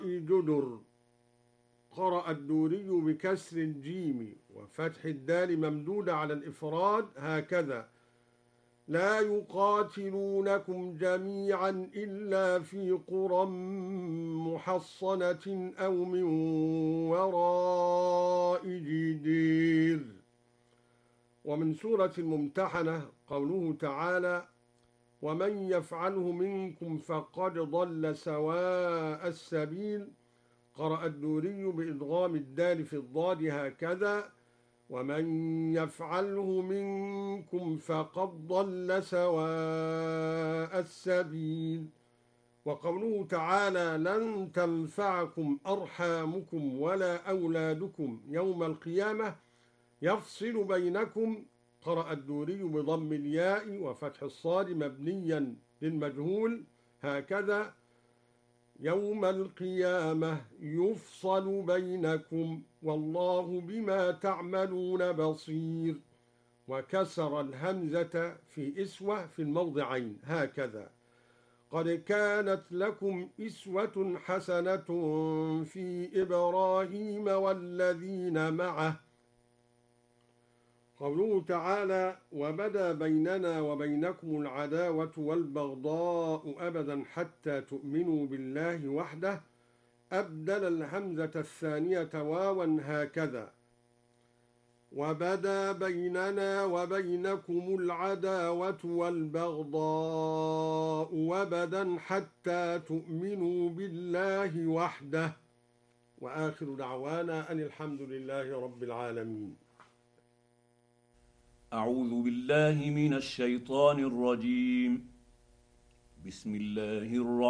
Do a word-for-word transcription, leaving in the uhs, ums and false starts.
جدر. قرأ الدوري بكسر الجيم وفتح الدال ممدودة على الإفراد هكذا: لا يقاتلونكم جميعا إلا في قرى محصنة أو من وراء جدير. ومن سورة الممتحنة قوله تعالى: ومن يفعله منكم فقد ضل سواء السبيل. قرأ الدوري بإدغام الدال في الضاد هكذا: ومن يفعله منكم فقد ضل سواء السبيل. وقوله تعالى: لن تنفعكم أرحامكم ولا أولادكم يوم القيامة يفصل بينكم. قرأ الدوري بضم الياء وفتح الصاد مبنيا للمجهول هكذا: يوم القيامة يفصل بينكم والله بما تعملون بصير. وكسر الهمزة في إسوة في الموضعين هكذا: قد كانت لكم إسوة حسنة في إبراهيم والذين معه. قوله تعالى: وبدا بيننا وبينكم العداوة والبغضاء أبدا حتى تؤمنوا بالله وحده. أبدل الهمزة الثانية واوا هكذا: وبدا بيننا وبينكم العداوة والبغضاء أبدا حتى تؤمنوا بالله وحده. وآخر دعوانا أن الحمد لله رب العالمين. أعوذ بالله من الشيطان الرجيم. بسم الله الرحمن